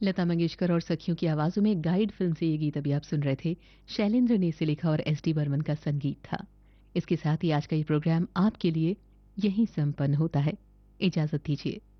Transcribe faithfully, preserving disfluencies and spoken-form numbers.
लता मंगेशकर और सखियों की आवाजों में गाइड फिल्म से ये गीत अभी आप सुन रहे थे। शैलेंद्र ने इसे लिखा और एस डी बर्मन का संगीत था। इसके साथ ही आज का ये प्रोग्राम आपके लिए यहीं संपन्न होता है। इजाजत दीजिए।